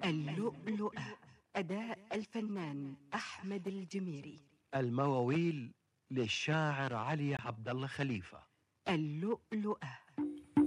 اللؤلؤة، أداء الفنان أحمد الجميري. المواويل للشاعر علي عبد الله خليفة. اللؤلؤة.